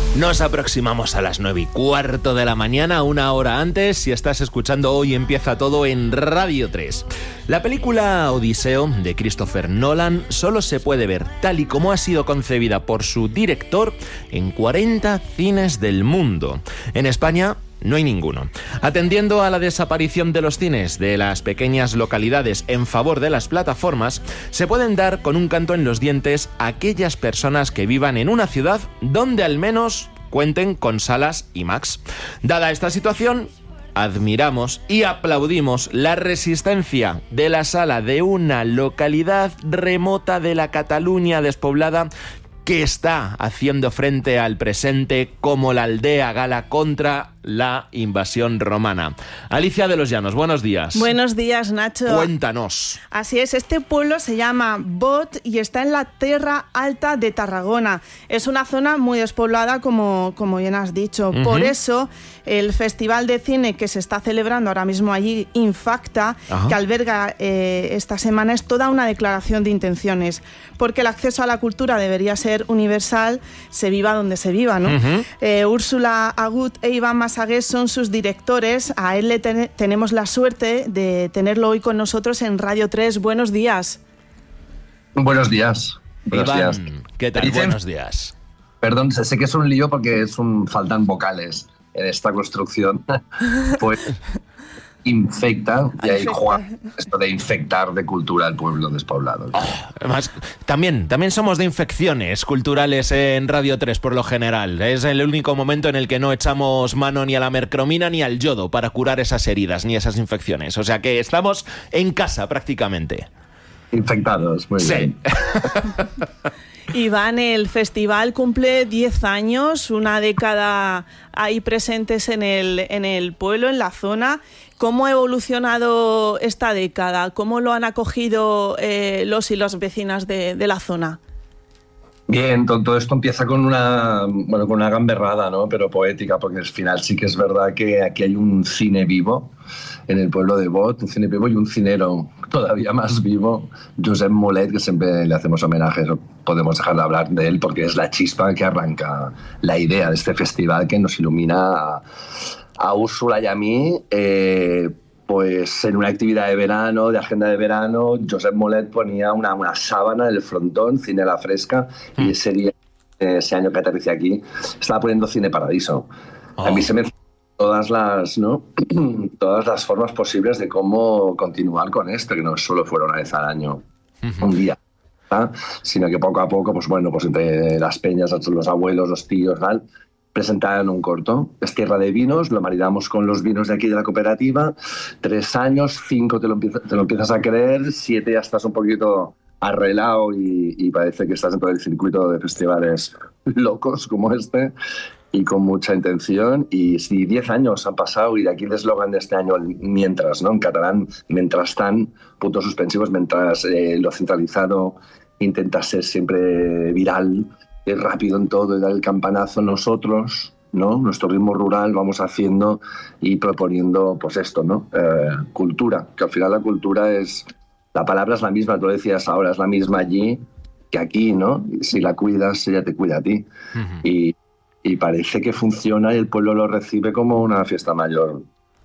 Nos aproximamos a las 9:15 de la mañana, una hora antes, si estás escuchando Hoy Empieza Todo en Radio 3. La película Odiseo de Christopher Nolan solo se puede ver tal y como ha sido concebida por su director en 40 cines del mundo. En España no hay ninguno. Atendiendo a la desaparición de los cines de las pequeñas localidades en favor de las plataformas, se pueden dar con un canto en los dientes a aquellas personas que vivan en una ciudad donde al menos cuenten con salas IMAX. Dada esta situación, admiramos y aplaudimos la resistencia de la sala de una localidad remota de la Cataluña despoblada que está haciendo frente al presente como la aldea gala contra la invasión romana. Alicia de los Llanos, buenos días. Buenos días, Nacho. Cuéntanos. Así es, este pueblo se llama Bot y está en la Terra Alta de Tarragona. Es una zona muy despoblada, como bien has dicho. Por eso, el festival de cine que se está celebrando ahora mismo allí, Infacta, que alberga esta semana, es toda una declaración de intenciones. Porque el acceso a la cultura debería ser universal, se viva donde se viva, ¿no? Úrsula Agut e Iván Massagués son sus directores. A él tenemos la suerte de tenerlo hoy con nosotros en Radio 3. Buenos días. Buenos días. Iván, ¿qué tal? Buenos días. Perdón, sé que es un lío porque faltan vocales en esta construcción. Pues infecta, y ahí juega esto de infectar de cultura al pueblo despoblado. Además, también somos de infecciones culturales en Radio 3 por lo general. Es el único momento en el que no echamos mano ni a la mercromina ni al yodo para curar esas heridas ni esas infecciones. O sea que estamos en casa prácticamente. Infectados, muy bien. Iván, el festival cumple 10 años, una década ahí presentes en el pueblo, en la zona. ¿Cómo ha evolucionado esta década? ¿Cómo lo han acogido los y las vecinas de la zona? Bien, todo esto empieza con una gamberrada, ¿no? Pero poética, porque al final sí que es verdad que aquí hay un cine vivo en el pueblo de Bot, un cine vivo y un cinero todavía más vivo, Josep Mulet, que siempre le hacemos homenaje, no podemos dejar de hablar de él porque es la chispa que arranca la idea de este festival que nos ilumina a Úrsula y a mí. Pues en una actividad de verano, de agenda de verano, Josep Mulet ponía una sábana en el frontón, cine a la fresca, y ese año que aterricé aquí, estaba poniendo Cine Paradiso. A mí se me todas las formas posibles de cómo continuar con esto, que no solo fuera una vez al año, un día, ¿verdad? Sino que poco a poco, pues entre las peñas, los abuelos, los tíos, tal, presentaron un corto. Es tierra de vinos, lo maridamos con los vinos de aquí de la cooperativa. 3 años, 5 te lo empiezas a creer, 7 ya estás un poquito arreglado y parece que estás dentro del circuito de festivales locos como este y con mucha intención. Y si 10 años han pasado, y de aquí el eslogan de este año, mientras, ¿no? En catalán, mientras tan, puntos suspensivos, mientras lo centralizado intenta ser siempre viral, es rápido en todo y dar el campanazo. Nosotros, ¿no? Nuestro ritmo rural vamos haciendo y proponiendo, pues esto, ¿no? Cultura, que al final la cultura es, la palabra es la misma, tú lo decías ahora, es la misma allí que aquí, ¿no? Si la cuidas, ella te cuida a ti. Y parece que funciona y el pueblo lo recibe como una fiesta mayor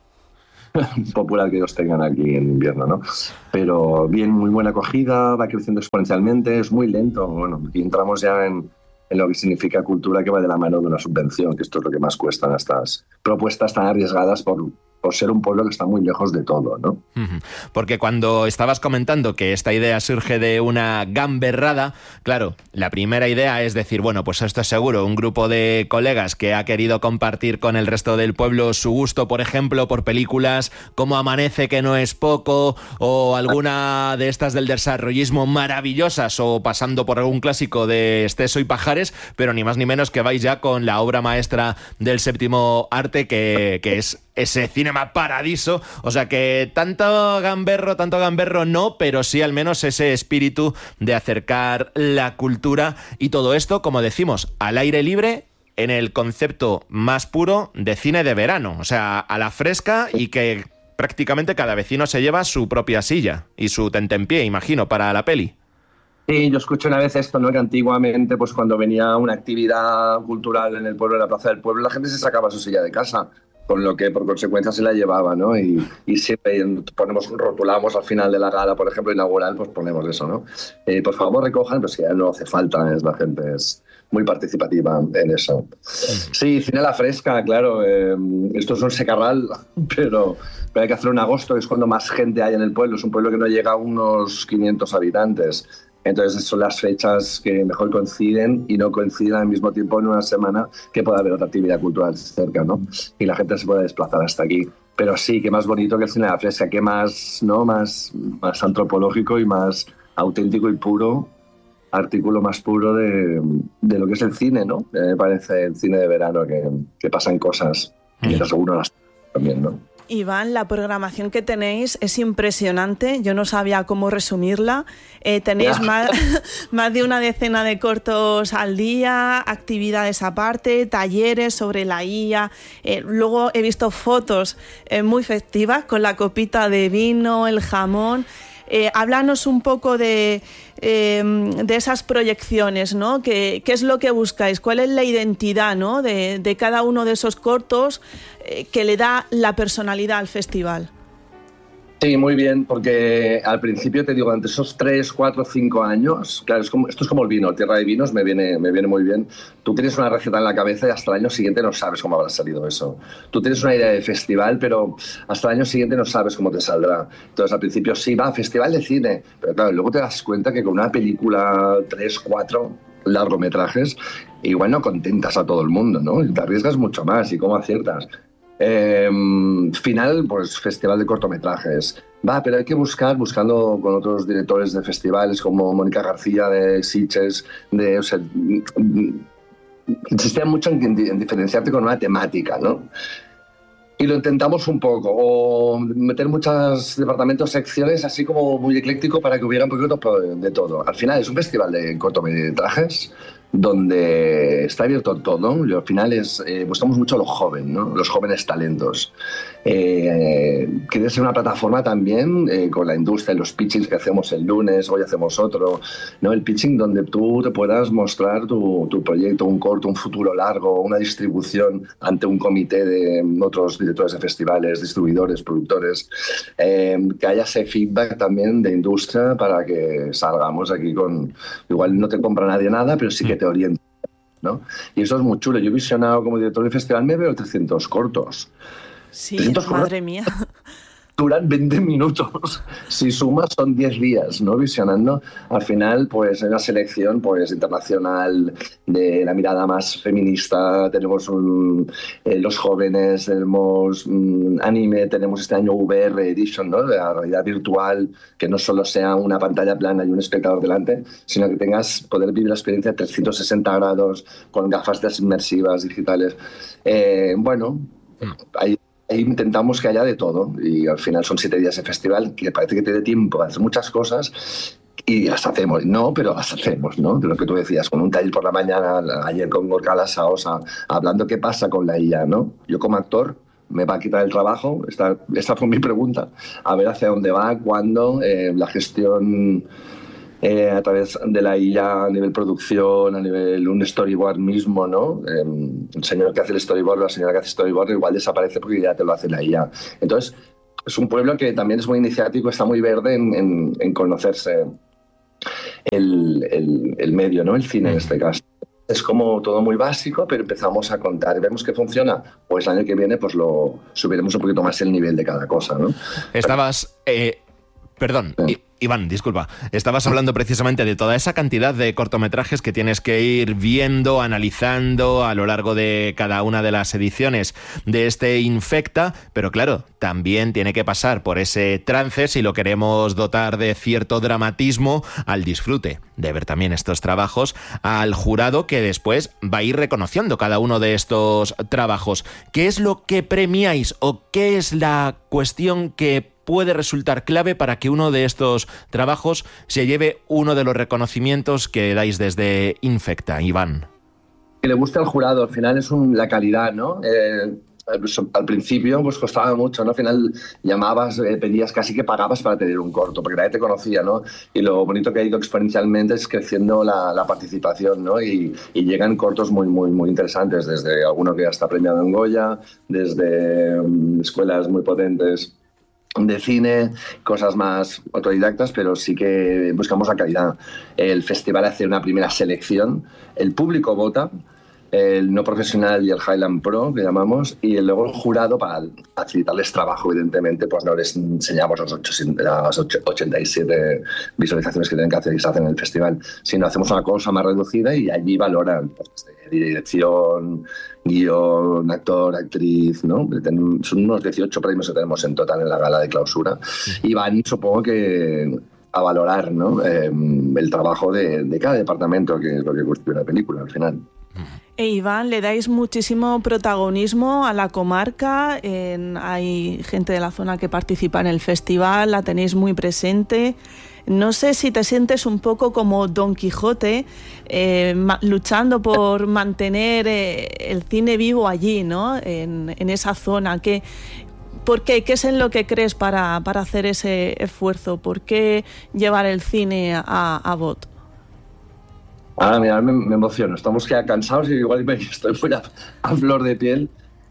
popular que ellos tengan aquí en invierno, ¿no? Pero bien, muy buena acogida, va creciendo exponencialmente, es muy lento. Bueno, aquí entramos ya en lo que significa cultura, que va de la mano de una subvención, que esto es lo que más cuestan estas propuestas tan arriesgadas por ser un pueblo que está muy lejos de todo, ¿no? Porque cuando estabas comentando que esta idea surge de una gamberrada, claro, la primera idea es decir, bueno, pues esto es seguro un grupo de colegas que ha querido compartir con el resto del pueblo su gusto, por ejemplo, por películas como Amanece, que no es poco, o alguna de estas del desarrollismo maravillosas, o pasando por algún clásico de Esteso y Pajares, pero ni más ni menos que vais ya con la obra maestra del séptimo arte, que es ese Cinema Paradiso. O sea que tanto gamberro no, pero sí al menos ese espíritu de acercar la cultura y todo esto, como decimos, al aire libre, en el concepto más puro de cine de verano, o sea, a la fresca, y que prácticamente cada vecino se lleva su propia silla y su tentempié, imagino, para la peli. Sí, yo escuché una vez esto, ¿no? Que antiguamente, pues cuando venía una actividad cultural en el pueblo, en la plaza del pueblo, la gente se sacaba su silla de casa, con lo que por consecuencia se la llevaba, ¿no? Y siempre rotulamos al final de la gala, por ejemplo, inaugural, pues ponemos eso, ¿no? Por favor, recojan, pues que ya no hace falta, la gente es muy participativa en eso. Sí, cine a la fresca, claro. Esto es un secarral, pero hay que hacerlo en agosto, que es cuando más gente hay en el pueblo. Es un pueblo que no llega a unos 500 habitantes. Entonces son las fechas que mejor coinciden y no coinciden al mismo tiempo en una semana que pueda haber otra actividad cultural cerca, ¿no? Y la gente se puede desplazar hasta aquí. Pero sí, qué más bonito que el cine a la fresca, qué más, ¿no? más antropológico y más auténtico y puro, artículo más puro de lo que es el cine, ¿no? Me parece el cine de verano, que pasan cosas y seguro las también, ¿no? Iván, la programación que tenéis es impresionante. Yo no sabía cómo resumirla. Tenéis más de una decena de cortos al día, actividades aparte, talleres sobre la IA. Luego he visto fotos muy festivas con la copita de vino, el jamón. Háblanos un poco de esas proyecciones, ¿no? ¿Qué es lo que buscáis? ¿Cuál es la identidad, ¿no? de cada uno de esos cortos que le da la personalidad al festival? Sí, muy bien, porque al principio te digo, ante esos 3, 4, 5 años, claro, esto es como el vino, Tierra de Vinos me viene muy bien. Tú tienes una receta en la cabeza y hasta el año siguiente no sabes cómo habrá salido eso. Tú tienes una idea de festival, pero hasta el año siguiente no sabes cómo te saldrá. Entonces, al principio sí, va, festival de cine, pero claro, luego te das cuenta que con una película, 3, 4 largometrajes, igual no contentas a todo el mundo, ¿no? Te arriesgas mucho más y cómo aciertas. Final, pues festival de cortometrajes. Pero hay que buscando con otros directores de festivales como Mónica García de Sitges, insistían mucho en diferenciarte con una temática, ¿no? Y lo intentamos un poco, o meter muchos departamentos, secciones, así como muy ecléctico para que hubiera un poquito de todo. Al final es un festival de cortometrajes donde está abierto todo, y al final buscamos mucho a los jóvenes, ¿no? Los jóvenes talentos. Quiere ser una plataforma también con la industria, los pitchings que hacemos el lunes, hoy hacemos otro, ¿no? El pitching donde tú te puedas mostrar tu proyecto, un corto, un futuro largo, una distribución ante un comité de otros directores de festivales, distribuidores, productores, que haya ese feedback también de industria para que salgamos aquí con... Igual no te compra nadie nada, pero sí que te orienta, ¿no? Y eso es muy chulo. Yo he visionado como director de festival, me veo 300 cortos. Sí, 300 madre mía. Duran 20 minutos. Si sumas son 10 días, ¿no? Visionando. Al final, pues en la selección pues internacional de la mirada más feminista, tenemos los jóvenes, tenemos anime, tenemos este año VR Edition, ¿no? La realidad virtual, que no solo sea una pantalla plana y un espectador delante, sino que poder vivir la experiencia de 360 grados con gafas inmersivas digitales. Ahí intentamos que haya de todo y al final son 7 días de festival que parece que te dé tiempo a hacer muchas cosas y las hacemos, pero las hacemos, ¿no? De lo que tú decías, con un taller por la mañana, ayer con Gorka Lasaosa, hablando qué pasa con la IA, ¿no? Yo como actor me va a quitar el trabajo, esta fue mi pregunta, a ver hacia dónde va, cuándo, la gestión... a través de la IA a nivel producción, a nivel un storyboard mismo, ¿no? El señor que hace el storyboard, la señora que hace el storyboard igual desaparece porque ya te lo hace la IA. Entonces, es un pueblo que también es muy iniciático, está muy verde en conocerse el medio, ¿no? El cine en este caso. Es como todo muy básico, pero empezamos a contar y vemos que funciona. Pues el año que viene pues lo subiremos un poquito más el nivel de cada cosa, ¿no? Estabas... Perdón, Iván, disculpa. Estabas hablando precisamente de toda esa cantidad de cortometrajes que tienes que ir viendo, analizando a lo largo de cada una de las ediciones de este Infecta, pero claro, también tiene que pasar por ese trance, si lo queremos dotar de cierto dramatismo, al disfrute de ver también estos trabajos, al jurado que después va a ir reconociendo cada uno de estos trabajos. ¿Qué es lo que premiáis o qué es la cuestión que puede resultar clave para que uno de estos trabajos se lleve uno de los reconocimientos que dais desde Infecta, Iván? Que le guste al jurado, al final es la calidad, ¿no? al principio pues costaba mucho, ¿no? Al final llamabas, pedías, casi que pagabas para tener un corto, porque nadie te conocía, ¿no? Y lo bonito que ha ido exponencialmente es creciendo la participación, ¿no? Y llegan cortos muy, muy, muy interesantes, desde alguno que ya está premiado en Goya, desde escuelas muy potentes de cine, cosas más autodidactas, pero sí que buscamos la calidad. El festival hace una primera selección, el público vota, el no profesional y el Highland Pro, que llamamos, y luego el jurado, para facilitarles trabajo, evidentemente, pues no les enseñamos las 87 visualizaciones que tienen que hacer y se hacen en el festival, sino hacemos una cosa más reducida y allí valoran pues, dirección, guión, actor, actriz, ¿no? Son unos 18 premios que tenemos en total en la gala de clausura y van, supongo que, a valorar, ¿no? El trabajo de cada departamento, que es lo que constituye una película al final. Iván, le dais muchísimo protagonismo a la comarca, hay gente de la zona que participa en el festival, la tenéis muy presente. No sé si te sientes un poco como Don Quijote, luchando por mantener el cine vivo allí, ¿no? En esa zona. ¿Por qué? ¿Qué es en lo que crees para hacer ese esfuerzo? ¿Por qué llevar el cine a Bot? Mira, me emociono. Estamos ya cansados y igual estoy fuera a flor de piel.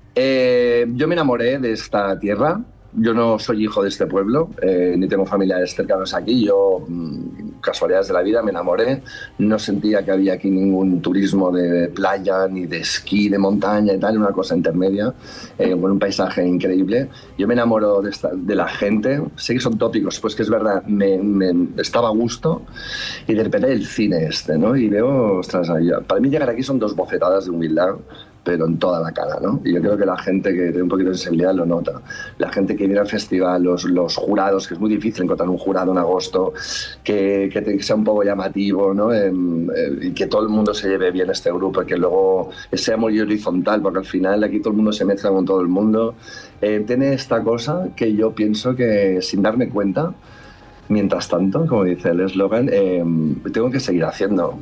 Yo me enamoré de esta tierra. Yo no soy hijo de este pueblo, ni tengo familiares cercanos aquí. Yo, casualidades de la vida, me enamoré. No sentía que había aquí ningún turismo de playa, ni de esquí, de montaña y tal, una cosa intermedia, con un paisaje increíble. Yo me enamoro de la gente. Sé que son tópicos, pues que es verdad, me estaba a gusto. Y de repente el cine ¿no? Y veo, ostras, para mí llegar aquí son 2 bofetadas de humildad, pero en toda la cara, ¿no? Y yo creo que la gente que tiene un poquito de sensibilidad lo nota. La gente que viene al festival, los jurados, que es muy difícil encontrar un jurado en agosto que sea un poco llamativo, ¿no? Y que todo el mundo se lleve bien este grupo, que luego sea muy horizontal, porque al final aquí todo el mundo se mezcla con todo el mundo. Tiene esta cosa que yo pienso que, sin darme cuenta, mientras tanto, como dice el eslogan, tengo que seguir haciendo.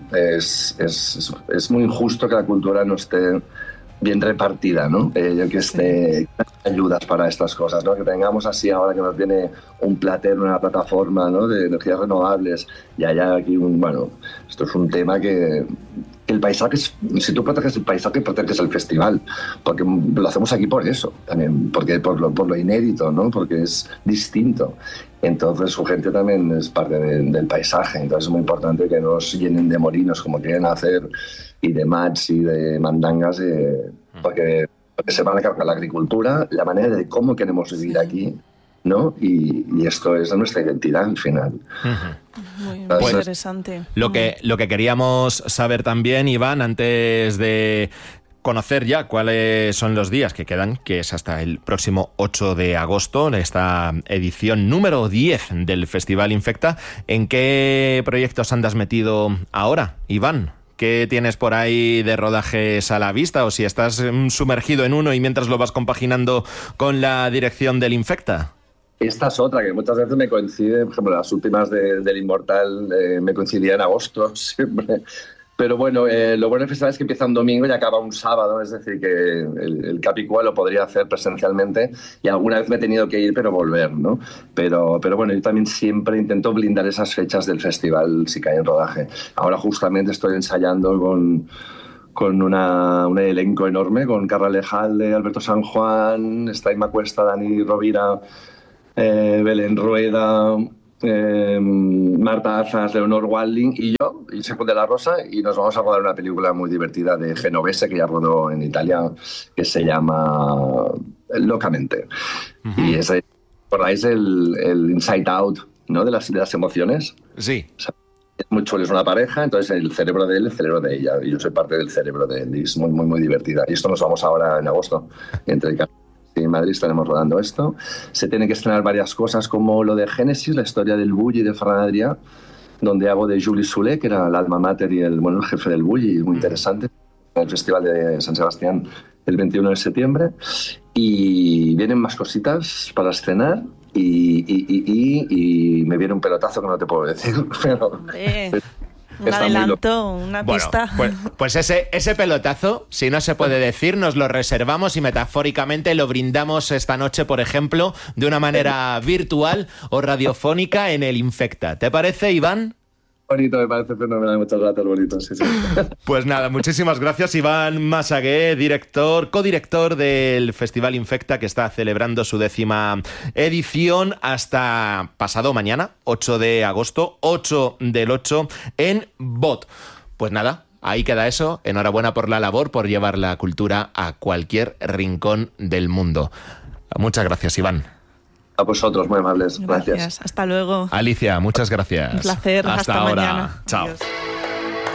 Es muy injusto que la cultura no esté bien repartida, ¿no? Que esté ayudas para estas cosas, ¿no? Que tengamos así ahora que nos viene un platero, una plataforma, ¿no? De energías renovables y haya aquí bueno, esto es un tema que el paisaje, si tú proteges el paisaje, proteges el festival, porque lo hacemos aquí por eso, también, porque por lo inédito, ¿no? Porque es distinto. Entonces su gente también es parte del paisaje, entonces es muy importante que no nos llenen de molinos como quieren hacer y de mats y de mandangas, porque se van a cargar la agricultura, la manera de cómo queremos vivir aquí, ¿no? Y esto es nuestra identidad al final. Muy interesante. Lo que queríamos saber también, Iván, antes de conocer ya cuáles son los días que quedan, que es hasta el próximo 8 de agosto, esta edición número 10 del Festival Infecta. ¿En qué proyectos andas metido ahora, Iván? ¿Qué tienes por ahí de rodajes a la vista? O si estás sumergido en uno y mientras lo vas compaginando con la dirección del Infecta. Esta es otra que muchas veces me coincide, por ejemplo, las últimas del Inmortal me coincidían en agosto siempre. Pero bueno, lo bueno del festival es que empieza un domingo y acaba un sábado, es decir, que el Capicúa lo podría hacer presencialmente y alguna vez me he tenido que ir, pero volver, ¿no? Pero bueno, yo también siempre intento blindar esas fechas del festival si cae en rodaje. Ahora justamente estoy ensayando con un elenco enorme, con Carla Lejalde, Alberto San Juan, está Inma Cuesta, Dani Rovira, Belén Rueda, Marta Azas, Leonor Walding y yo, y Seco de la Rosa, y nos vamos a rodar una película muy divertida de Genovese que ya rodó en Italia, que se llama Locamente. Y ¿recordáis el Inside Out, ¿no? de las emociones? Sí. O sea, es muy chulo, es una pareja, entonces el cerebro de él, el cerebro de ella, y yo soy parte del cerebro de él, y es muy, muy, muy divertida. Y esto nos vamos ahora en agosto, entre en Madrid estaremos rodando esto. Se tienen que estrenar varias cosas como lo de Génesis, la historia del Bulli de Ferran Adrià, donde hago de Juli Soler, que era el alma mater y el jefe del Bulli, muy interesante, en el Festival de San Sebastián el 21 de septiembre. Y vienen más cositas para estrenar y me viene un pelotazo que no te puedo decir. Un adelanto, una pista. Pues ese pelotazo, si no se puede decir, nos lo reservamos y metafóricamente lo brindamos esta noche, por ejemplo, de una manera virtual o radiofónica en el Infecta. ¿Te parece, Iván? Bonito, me parece fenomenal, muchas gracias, bonito, sí. Pues nada, muchísimas gracias, Iván Massagué, codirector del Festival Infecta, que está celebrando su 10ª edición hasta pasado mañana, 8 de agosto, 8 del 8, en BOT. Pues nada, ahí queda eso. Enhorabuena por la labor, por llevar la cultura a cualquier rincón del mundo. Muchas gracias, Iván. A vosotros, muy amables. Gracias. Hasta luego. Alicia, muchas gracias. Un placer. Hasta ahora. Mañana. Chao. Adiós.